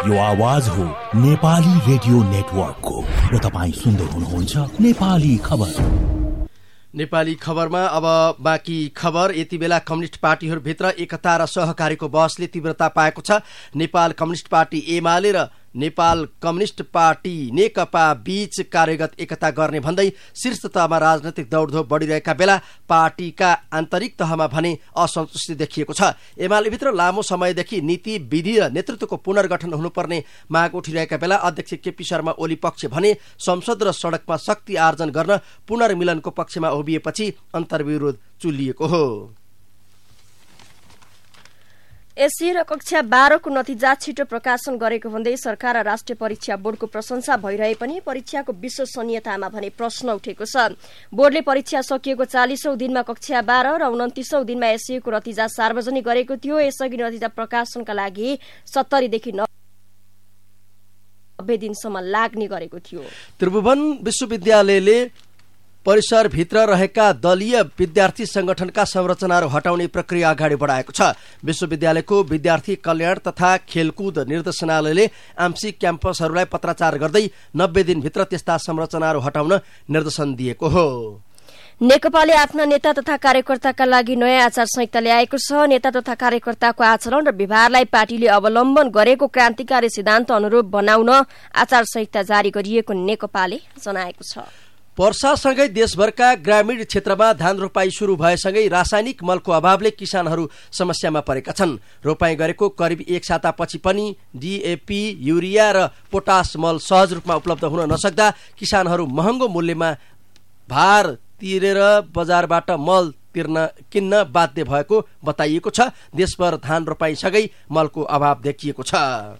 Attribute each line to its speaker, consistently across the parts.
Speaker 1: यो आवाज हो नेपाली रेडियो नेटवर्कको र तपाईं सुन्दै हुनुहुन्छ नेपाली खबर।
Speaker 2: नेपाली खबरमा अब बाँकी खबर। यति बेला कम्युनिस्ट पार्टीहरूभित्र एकता र सहकारीको बहसले तीव्रता पाएको छ। नेपाल कम्युनिस्ट पार्टी एमाले र नेपाल कम्युनिस्ट पार्टी नेकपा बीच कार्यगत एकता गर्ने भन्दै शीर्ष तहमा राजनैतिक दौडधोप बढ़िरहेका बेला पार्टीका आन्तरिक तहमा भने असन्तुष्टि देखिएको छ। एमालेभित्र लामो समयदेखि नीति विधि र नेतृत्वको पुनर्गठन हुनुपर्ने माग उठिरहेका बेला अध्यक्ष केपी शर्मा ओली पक्ष भने संसद र सड़कमा शक्ति आर्जन गर्न पुनर्मिलनको पक्षमा उभिएपछि अन्तर्विरोध चुलिएको हो।
Speaker 3: एससी र कक्षा 12 को नतिजा छिटो प्रकाशन गरेको भन्दै सरकार र राष्ट्रिय परीक्षा बोर्डको प्रशंसा भइरहे पनि परीक्षाको विश्वसनीयतामा भने प्रश्न उठेको छ। बोर्डले परीक्षा सकिएको 40औं दिनमा कक्षा 12 र 29औं दिनमा एससी को नतिजा सार्वजनिक गरेको थियो। यसअघि नतिजा प्रकाशनका लागि 70 देखि 90 दिनसम्म लाग्ने गरेको थियो।
Speaker 2: त्रिभुवन विश्वविद्यालयले परिसरभित्र रहेका दलीय विद्यार्थी संगठनका संरचनाहरू हटाउने प्रक्रिया अगाडि बढाएको छ। विश्वविद्यालयको विद्यार्थी कल्याण तथा खेलकुद निर्देशनालयले आंशिक क्याम्पसहरूलाई पत्राचार गर्दै 90 दिनभित्र त्यस्ता संरचनाहरू हटाउन निर्देशन दिएको हो।
Speaker 3: नेकपाले आफ्ना नेता तथा कार्यकर्ताका लागि नयाँ आचार संहिता ल्याएको छ। नेता तथा कार्यकर्ताको आचरण र व्यवहारलाई पार्टीले अवलम्बन गरेको क्रान्तिकारी सिद्धान्त अनुरूप बनाउन आचार संहिता जारी गरिएको नेकपाले जनाएको छ।
Speaker 2: वर्षासँगै देशभरका ग्रामीण क्षेत्रमा धान रोपाई शुरू भएसँगै रासायनिक मलको अभावले किसानहरू समस्यामा परेका छन्। रोपाई गरेको करिब एक सातापछि पनि डीएपी, युरिया र पोटास मल सहज रूपमा उपलब्ध हुन नसक्दा किसानहरू महँगो मूल्यमा भार तिरेर बजारबाट मल किन्न बाध्य भएको बताइएको छ। देशभर धान रोपाईसँगै मलको अभाव देखिएको छ।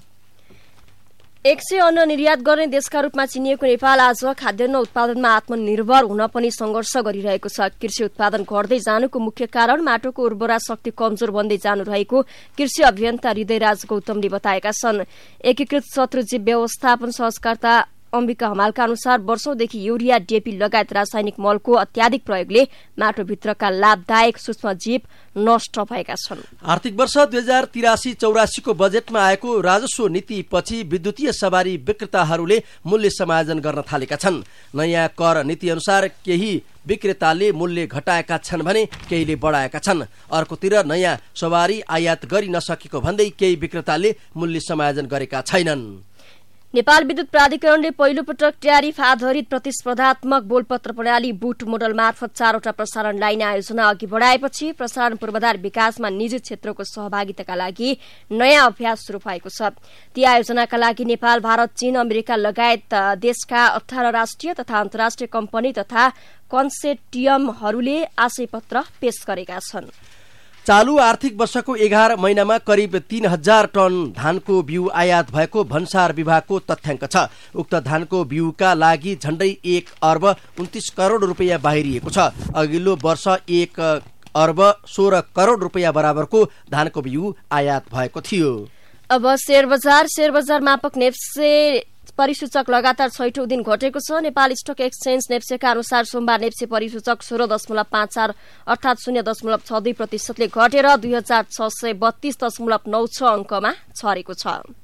Speaker 3: 100 अन्न निर्यात गर्ने देशका रूपमा चिनिएको नेपाल आज खाद्यान्न उत्पादनमा आत्मनिर्भर हुन पनि संघर्ष गरिरहेको छ। कृषि उत्पादन घट्दै जानुको मुख्य कारण माटोको उर्वरा शक्ति कमजोर बन्दै जानु रहेको कृषि अभियन्ता हृदयराज गौतमले बताएका छन्। एकीकृत शत्रुजीव व्यवस्थापन सहकारिता अम्बिका हमालका अनुसार वर्षौंदेखि युरिया, डीएपी लगायत रासायनिक मलको अत्याधिक प्रयोगले माटोभित्रका लाभदायक सूक्ष्म जीव नष्ट भएका छन्।
Speaker 2: आर्थिक वर्ष 2083-84 को बजेटमा आएको राजस्व नीतिपछि विद्युतीय सवारी विक्रेताहरूले मूल्य समायोजन गर्न थालेका छन्। नयाँ कर नीति अनुसार केही विक्रेताले मूल्य घटाएका छन् भने केहीले बढाएका छन्। अर्कोतिर नयाँ सवारी आयात गरि नसकेको भन्दै केही विक्रेताले मूल्य समायोजन गरेका छैनन्।
Speaker 3: नेपाल विद्युत प्राधिकरणले पहिलो पटक ट्यारिफ आधारित प्रतिस्पर्धात्मक बोलपत्र प्रणाली बुट मोडल मार्फत 4वटा प्रसारण लाइन आयोजना अघि बढाएपछि प्रसारण पूर्वाधार विकासमा निजी क्षेत्रको सहभागिताका लागि नयाँ अभ्यास शुरू भएको छ। ती आयोजनाका लागि नेपाल, भारत, चीन, अमेरिका लगायत देशका 18 राष्ट्रिय तथा अन्तर्राष्ट्रिय कम्पनी तथा कन्सोर्टियमहरूले आशय पत्र पेश गरेका छन्।
Speaker 2: चालू आर्थिक वर्षको 11 महिनामा करिब 3000 टन धानको बिउ आयात भएको भन्सार विभागको तथ्याङ्क छ। उक्त धानको बिउका लागि झण्डै 1 अर्ब 29 करोड़ रुपियाँ बाहिरिएको छ। अघिल्लो वर्ष 1 अर्ब 16 करोड़ रुपियाँ बराबरको धानको बिउ आयात भएको थियो।
Speaker 3: अब शेयर बजार मापक नेप्से परिसूचक लगातार 6औं दिन घटेको छ। नेपाल स्टक एक्सचेन्ज नेप्सेका अनुसार सोमबार नेप्से परिसूचक 16.54 अर्थात 0.62% घटेर 2632.96 अङ्कमा छरेको छ।